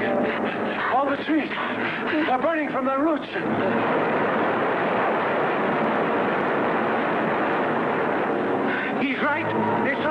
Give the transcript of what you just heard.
All the trees, they're burning from their roots. He's right. There's